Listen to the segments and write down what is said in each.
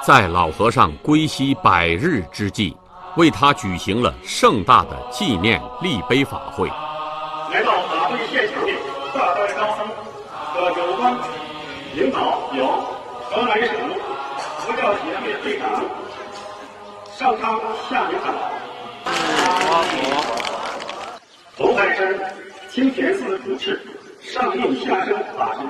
在老和尚归西100日之际，为他举行了盛大的纪念立碑法会。 来到法会现场的大代高僧和有关领导有河南省佛教协会会长上苍下明长老，红海山清泉寺主持上应下生法师，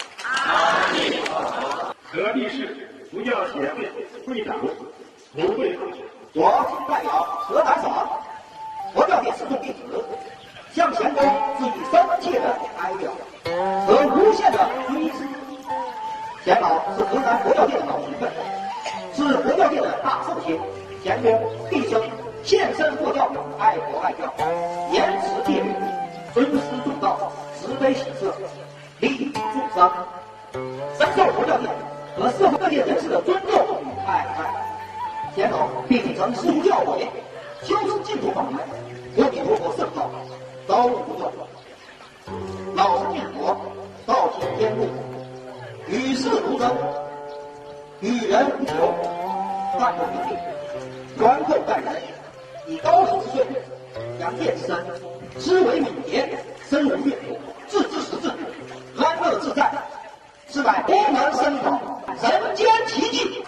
河地市佛教协会会长卢贵同学， 我代表河南省佛教界始终弟子，向贤公致以深切的哀悼和无限的追思。贤老是河南佛教界的老前辈，是佛教界的大圣贤。贤公毕生献身佛教，爱国爱教，严持戒律，尊师重道，慈悲喜舍，利益众生，深受佛教界和社会各界人士的尊重与爱戴。贤老秉承师父教诲，修持净土法门，阿弥陀佛圣道，朝不断，老生念佛，道行天路，与世无争，与人无求，万不离宽厚待人，以高龄之岁，扬见之身，思维敏捷，身如月火，自知识至，安乐自在，是乃功能深广，人间奇迹。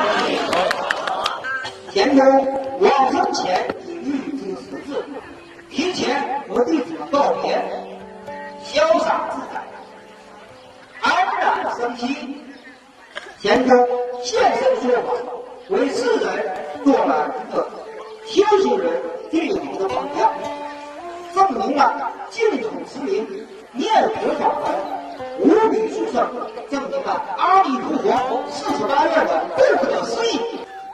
贤公往生前已预知时至，提前和弟子们告别，潇洒自在，安然生息。贤公现身说法，为世人做了一个修行人最好的榜样，证明了净土持名、念佛法门无比殊胜，证明了阿弥陀佛48愿的不可思议。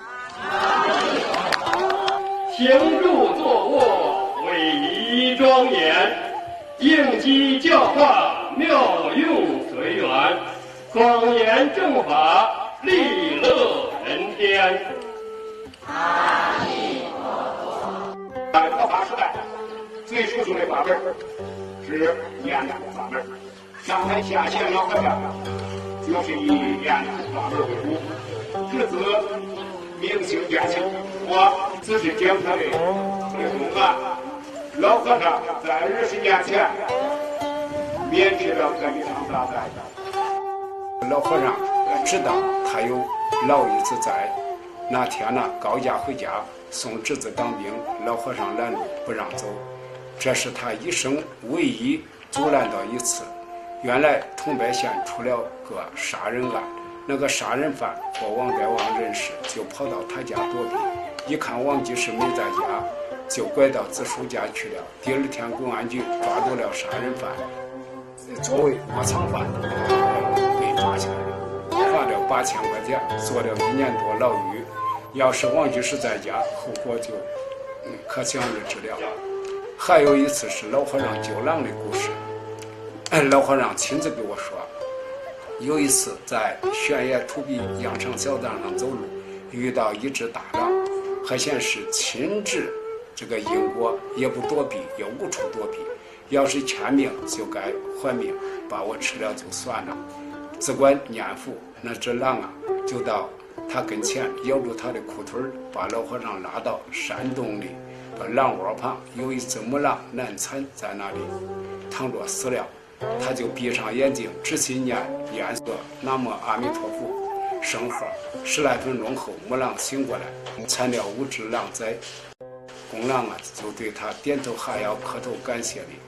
行住坐卧，威仪庄严，应机教化，妙用随缘，广言正法，利乐人天。阿弥陀佛。在佛法时代，最殊胜的法门是念佛法门。上台下线老和尚就是以念佛法门为主，至此明星见性。我只是讲他的回公案。老和尚在20年前免去了这一场大灾。 老和尚知道他有老爷子在，那天呢高家回家送侄子当兵，老和尚拦路不让走，这是他一生唯一阻拦到一次。原来桐柏县出了个杀人案，那个杀人犯和王代王认识，就跑到他家躲避，一看王居士没在家，就拐到子叔家去了。第二天公安局抓住了杀人犯，作为窝藏犯被抓起来了，罚了8000块钱，坐了1年多牢狱。要是王居士在家，后果就可想而知了。还有一次是老和尚救狼的故事，老和尚亲自给我说，有一次在悬崖土壁羊肠小道上走路，遇到一只大狼，还显是亲治这个因果，也不躲避，也无处躲避，要是欠命就该还命，把我吃了就算了。只管念佛，那只狼啊就到他跟前，咬住他的裤腿，把老和尚拉到山洞里，把狼窝旁有一只母狼难产在那里躺着死了。他就闭上眼睛，仔细念念诵南无阿弥陀佛圣号，10来分钟后，母狼醒过来，产了5只狼崽。公狼啊就对他点头哈腰，磕头感谢礼。